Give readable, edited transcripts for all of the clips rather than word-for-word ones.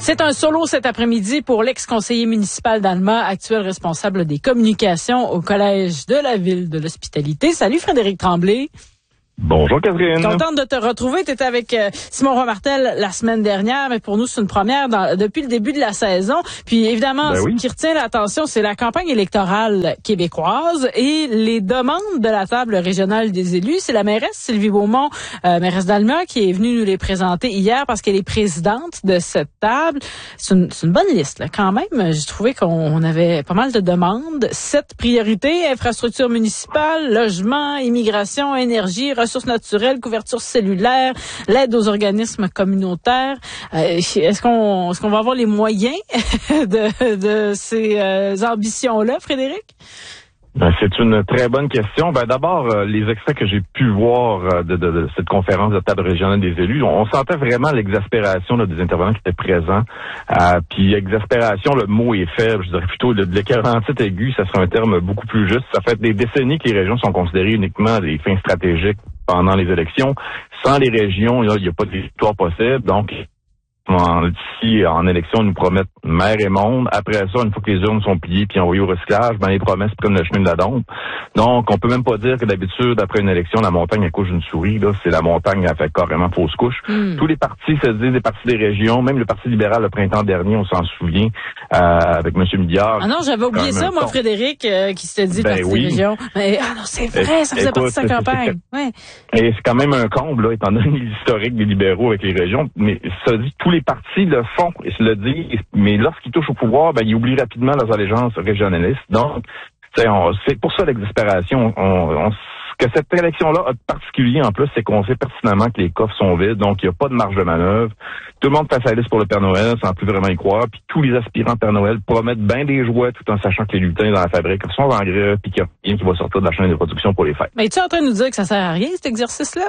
C'est un solo cet après-midi pour l'ex-conseiller municipal d'Alma, actuel responsable des communications au Collège de la Ville de l'Hospitalité. Salut Frédéric Tremblay. Bonjour Catherine. Contente de te retrouver. Tu étais avec Simon Roy-Martel la semaine dernière, mais pour nous, c'est une première depuis le début de la saison. Puis évidemment, ce qui retient l'attention, c'est la campagne électorale québécoise et les demandes de la table régionale des élus. C'est la mairesse Sylvie Beaumont, mairesse d'Alma, qui est venue nous les présenter hier parce qu'elle est présidente de cette table. C'est une bonne liste, là, quand même. J'ai trouvé qu'on avait pas mal de demandes. 7 priorités: infrastructure municipale, logement, immigration, énergie, ressources naturelles, couverture cellulaire, l'aide aux organismes communautaires. Est-ce qu'on va avoir les moyens de ces ambitions-là, Frédéric? C'est une très bonne question. D'abord, les extraits que j'ai pu voir de cette conférence de table régionale des élus, on sentait vraiment l'exaspération des intervenants qui étaient présents. Puis exaspération, le mot est faible. Je dirais plutôt de l'écœurantite aiguë, ça serait un terme beaucoup plus juste. Ça fait des décennies que les régions sont considérées uniquement des fins stratégiques pendant les élections. Sans les régions, il n'y a pas de victoire possible. Donc, ici, en élection, ils nous promettent mer et monde. Après ça, une fois que les urnes sont pliées puis envoyées au recyclage, les promesses prennent le chemin de la dombe. Donc, on peut même pas dire que d'habitude, après une élection, la montagne accouche d'une souris. Là, c'est la montagne qui a fait carrément fausse couche. Tous les partis se disent des partis des régions. Même le Parti libéral, le printemps dernier, on s'en souvient, avec M. Milliard. Ah non, j'avais oublié ça, moi, Frédéric, qui s'était dit Parti des régions. Mais, non, c'est vrai, ça faisait partie de sa campagne. Et c'est quand même un comble, là, étant donné l'historique des libéraux avec les régions. Mais ça dit, tous les partis le font et se le disent, mais lorsqu'ils touchent au pouvoir, ils oublient rapidement leurs allégeances régionalistes. Donc, c'est pour ça l'exaspération. Ce que cette élection-là a de particulier, en plus, c'est qu'on sait pertinemment que les coffres sont vides, donc il n'y a pas de marge de manœuvre. Tout le monde fait sa liste pour le Père Noël sans plus vraiment y croire, puis tous les aspirants Père Noël promettent bien des jouets tout en sachant que les lutins dans la fabrique sont en grève puis qu'il n'y a rien qui va sortir de la chaîne de production pour les fêtes. Mais tu es en train de nous dire que ça sert à rien, cet exercice-là?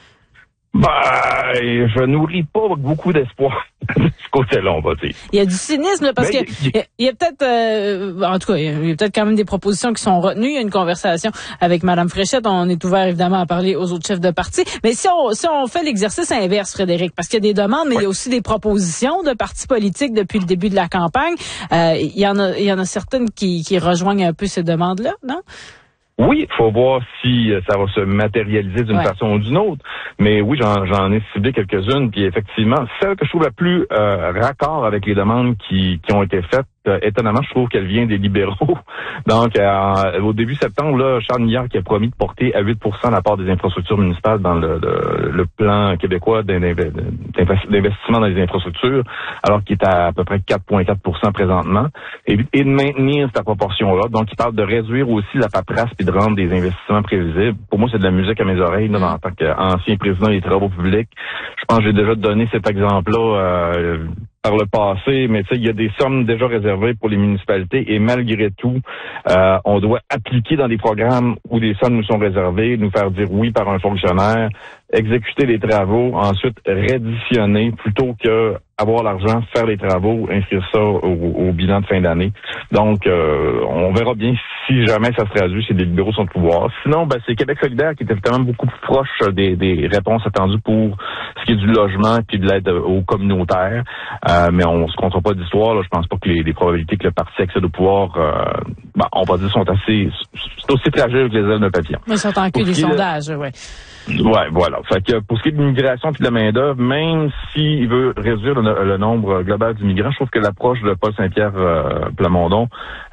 Je nourris pas beaucoup d'espoir de ce côté-là, on va dire. Il y a du cynisme, parce que il y a peut-être, en tout cas, il y a peut-être quand même des propositions qui sont retenues. Il y a une conversation avec Mme Fréchette. On est ouvert, évidemment, à parler aux autres chefs de parti. Mais si on fait l'exercice inverse, Frédéric, parce qu'il y a des demandes, mais il y a aussi des propositions de partis politiques depuis le début de la campagne. Il y en a certaines qui rejoignent un peu ces demandes-là, non? Oui, il faut voir si ça va se matérialiser d'une façon ou d'une autre. Mais oui, j'en ai ciblé quelques-unes. Puis effectivement, celle que je trouve la plus raccord avec les demandes qui ont été faites, étonnamment, je trouve qu'elle vient des libéraux. Donc, au début septembre, là, Charles Milliard qui a promis de porter à 8% la part des infrastructures municipales dans le plan québécois d'investissement dans les infrastructures, alors qu'il est à peu près 4,4% présentement, et de maintenir cette proportion-là. Donc, il parle de réduire aussi la paperasse puis de rendre des investissements prévisibles. Pour moi, c'est de la musique à mes oreilles, là, en tant qu'ancien président des travaux publics. Je pense que j'ai déjà donné cet exemple-là par le passé, mais tu sais, il y a des sommes déjà réservées pour les municipalités et malgré tout, on doit appliquer dans des programmes où des sommes nous sont réservées, nous faire dire oui par un fonctionnaire, exécuter les travaux, ensuite réditionner plutôt que avoir l'argent, faire les travaux, inscrire ça au bilan de fin d'année. Donc, on verra bien si jamais ça se traduit si les libéraux sont au pouvoir. Sinon, c'est Québec solidaire qui était quand même beaucoup plus proche des réponses attendues pour ce qui est du logement puis de l'aide aux communautaires. Mais on se comptera pas d'histoire. Là. Je pense pas que les probabilités que le parti accède au pouvoir, on va dire, sont c'est aussi fragile que les ailes d'un papillon. Mais ça en queue des sondages, ouais. Ouais, voilà. Fait que pour ce qui est de l'immigration puis de la main-d'œuvre, même s'il veut réduire le nombre global d'immigrants, je trouve que l'approche de Paul Saint-Pierre Plamondon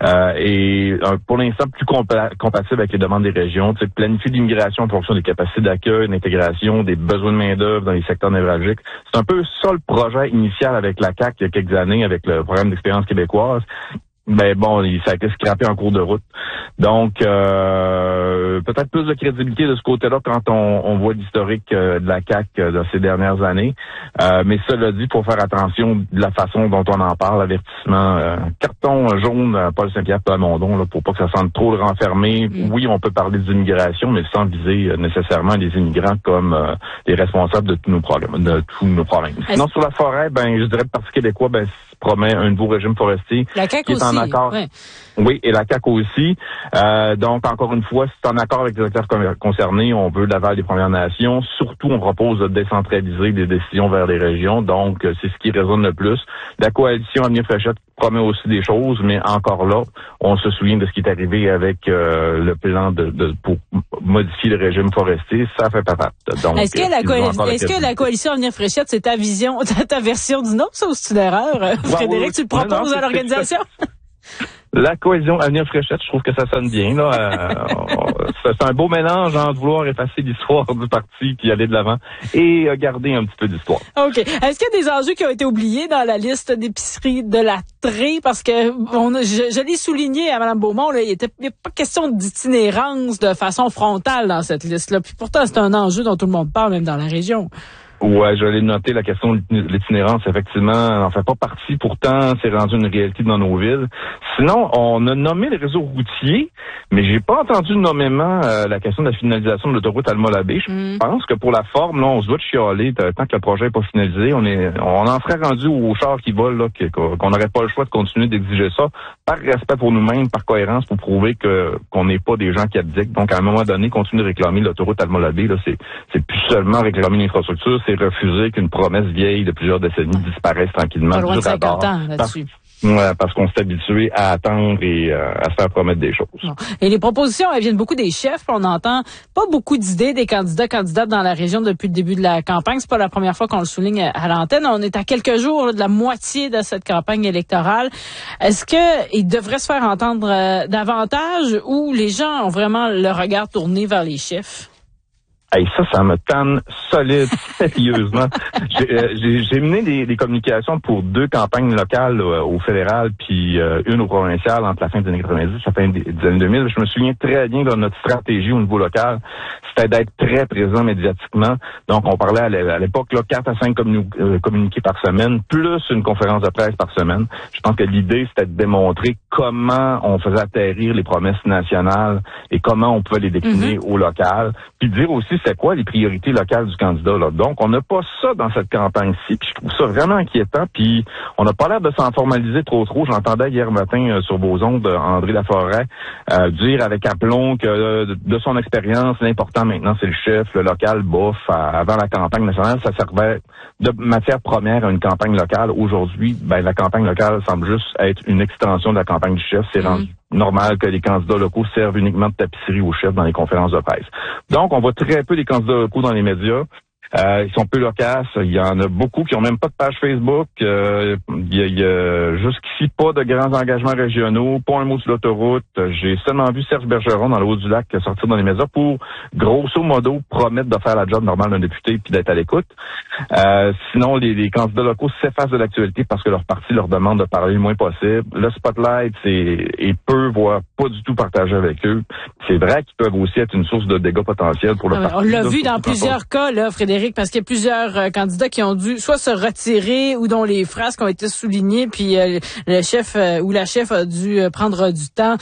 est pour l'instant plus compatible avec les demandes des régions. Tu sais, planifier l'immigration en fonction des capacités d'accueil, d'intégration, des besoins de main-d'œuvre dans les secteurs névralgiques. C'est un peu ça le projet initial avec la CAQ il y a quelques années, avec le programme d'expérience québécoise. Ça a été scrappé en cours de route. Donc, peut-être plus de crédibilité de ce côté-là quand on voit l'historique de la CAQ dans ces dernières années. Mais cela dit, il faut faire attention de la façon dont on en parle, avertissement. Carton jaune à Paul Saint-Pierre Plamondon, là, pour pas que ça sente trop le renfermer. Oui, on peut parler d'immigration, mais sans viser nécessairement les immigrants comme les responsables de tous nos problèmes. Sinon, sur la forêt, je dirais le Parti québécois, promet un nouveau régime forestier. La CAQ qui est aussi, en accord. Ouais. Oui, et la CAQ aussi. Donc, encore une fois, c'est en accord avec les acteurs concernés. On veut l'aval des Premières Nations. Surtout, on propose de décentraliser des décisions vers les régions. Donc, c'est ce qui résonne le plus. La coalition Avenir Fréchette promet aussi des choses, mais encore là, on se souvient de ce qui est arrivé avec le plan pour modifier le régime forestier. Ça fait patate. Donc, est-ce que la coalition Avenir Fréchette, c'est ta vision, ta version du nom, ça, ou c'est une erreur? Frédéric, tu le proposes à l'organisation? La cohésion Avenir Fréchette, je trouve que ça sonne bien. Là. C'est un beau mélange entre vouloir effacer l'histoire du parti puis aller de l'avant et garder un petit peu d'histoire. OK. Est-ce qu'il y a des enjeux qui ont été oubliés dans la liste d'épicerie de la Tré? Parce que je l'ai souligné à Mme Beaumont, là, il n'y a pas question d'itinérance de façon frontale dans cette liste-là. Puis pourtant, c'est un enjeu dont tout le monde parle, même dans la région. Ouais, je l'ai noté, la question de l'itinérance, effectivement, n'en fait pas partie. Pourtant, c'est rendu une réalité dans nos villes. Sinon, on a nommé les réseaux routiers, mais j'ai pas entendu nommément la question de la finalisation de l'autoroute Alma-Labé. Je pense que pour la forme, là, on se doit de chialer tant que le projet n'est pas finalisé. On en serait rendu aux chars qui volent, là, qu'on n'aurait pas le choix de continuer d'exiger ça, par respect pour nous-mêmes, par cohérence, pour prouver qu'on n'est pas des gens qui abdiquent. Donc, à un moment donné, continuer de réclamer l'autoroute Alma-Labé, là, c'est plus seulement réclamer l'infrastructure, c'est refuser qu'une promesse vieille de plusieurs décennies disparaisse tranquillement du radar. 50 ans là-dessus. Parce qu'on s'est habitué à attendre et à se faire promettre des choses. Bon. Et les propositions, elles viennent beaucoup des chefs. On n'entend pas beaucoup d'idées des candidates dans la région depuis le début de la campagne. C'est pas la première fois qu'on le souligne à l'antenne. On est à quelques jours de la moitié de cette campagne électorale. Est-ce qu'il devrait se faire entendre davantage ou les gens ont vraiment le regard tourné vers les chefs? Hey, ça me tanne solide, sérieusement. J'ai mené des communications pour 2 campagnes locales au fédéral, puis une au provincial entre la fin des années 90 et la fin des années 2000. Je me souviens très bien de notre stratégie au niveau local. C'était d'être très présent médiatiquement. Donc, on parlait à l'époque là, 4 à 5 communiqués par semaine, plus une conférence de presse par semaine. Je pense que l'idée, c'était de démontrer comment on faisait atterrir les promesses nationales et comment on pouvait les décliner au local. Puis dire aussi c'est quoi les priorités locales du candidat. Là. Donc, on n'a pas ça dans cette campagne-ci, puis je trouve ça vraiment inquiétant, puis on n'a pas l'air de s'en formaliser trop. J'entendais hier matin sur vos ondes André Laforêt dire avec aplomb que de son expérience, l'important maintenant, c'est le chef, le local, bof, avant la campagne nationale, ça servait de matière première à une campagne locale. Aujourd'hui, la campagne locale semble juste être une extension de la campagne du chef. C'est rendu normal que les candidats locaux servent uniquement de tapisserie au chef dans les conférences de presse. Donc, on voit très peu des candidats locaux dans les médias. Ils sont peu loquaces. Il y en a beaucoup qui ont même pas de page Facebook. Il y a jusqu'ici pas de grands engagements régionaux, pas un mot sur l'autoroute. J'ai seulement vu Serge Bergeron dans le Haut-du-Lac sortir dans les médias pour, grosso modo, promettre de faire la job normale d'un député puis d'être à l'écoute. Sinon, les candidats locaux s'effacent de l'actualité parce que leur parti leur demande de parler le moins possible. Le spotlight est peu, voire pas du tout partagé avec eux. C'est vrai qu'ils peuvent aussi être une source de dégâts potentiels pour le parti. On l'a vu dans plusieurs cas, là, Frédéric, parce qu'il y a plusieurs candidats qui ont dû soit se retirer ou dont les phrases ont été soulignées, puis le chef ou la chef a dû prendre du temps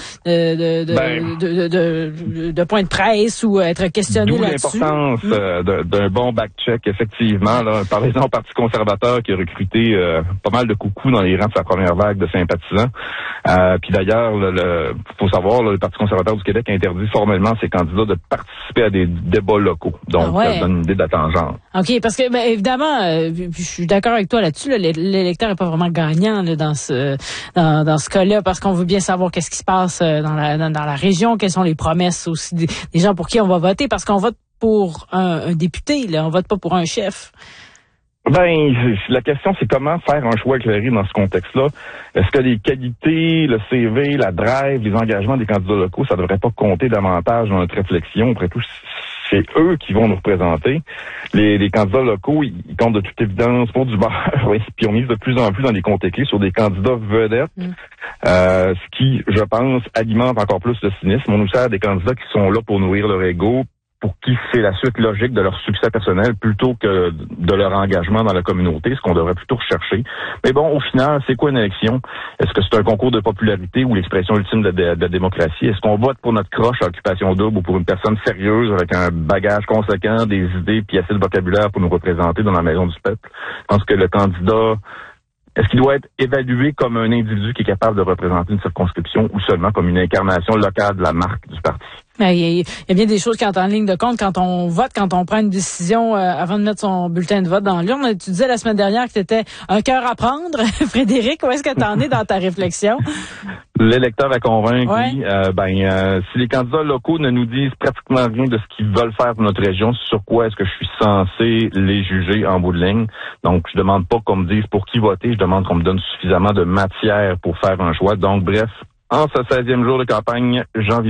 de point de presse ou être questionné là-dessus. D'où l'importance d'un bon back-check, effectivement. Là, parlez-en au Parti conservateur qui a recruté pas mal de coucous dans les rangs de sa première vague de sympathisants. Puis d'ailleurs, faut savoir, le Parti conservateur du Québec a interdit formellement ses candidats de participer à des débats locaux. Donc, ça donne une idée de la tangente. OK, parce que évidemment, je suis d'accord avec toi là-dessus, là, l'électeur n'est pas vraiment gagnant là, dans ce cas-là, parce qu'on veut bien savoir qu'est-ce qui se passe dans la région, quelles sont les promesses aussi des gens pour qui on va voter, parce qu'on vote pour un député, là, on vote pas pour un chef. La question, c'est comment faire un choix éclairé dans ce contexte-là. Est-ce que les qualités, le CV, la drive, les engagements des candidats locaux, ça devrait pas compter davantage dans notre réflexion? Après tout, c'est eux qui vont nous représenter. Les candidats locaux, ils comptent de toute évidence pour du beurre, puis on mise de plus en plus dans des comtés clés sur des candidats vedettes, ce qui, je pense, alimente encore plus le cynisme. On nous sert des candidats qui sont là pour nourrir leur ego, pour qui c'est la suite logique de leur succès personnel plutôt que de leur engagement dans la communauté, ce qu'on devrait plutôt rechercher. Mais bon, au final, c'est quoi une élection? Est-ce que c'est un concours de popularité ou l'expression ultime de la démocratie? Est-ce qu'on vote pour notre croche à occupation double ou pour une personne sérieuse avec un bagage conséquent, des idées puis assez de vocabulaire pour nous représenter dans la maison du peuple? Je pense que le candidat Est-ce qu'il doit être évalué comme un individu qui est capable de représenter une circonscription ou seulement comme une incarnation locale de la marque du parti? Il y a bien des choses qui entrent en ligne de compte quand on vote, quand on prend une décision avant de mettre son bulletin de vote dans l'urne. Tu disais la semaine dernière que c'était un cœur à prendre. Frédéric, où est-ce que tu en es dans ta réflexion? L'électeur à convaincre, oui. Si les candidats locaux ne nous disent pratiquement rien de ce qu'ils veulent faire pour notre région, sur quoi est-ce que je suis censé les juger en bout de ligne? Donc, je demande pas qu'on me dise pour qui voter, je demande qu'on me donne suffisamment de matière pour faire un choix. Donc, bref, en ce 16e jour de campagne, janvier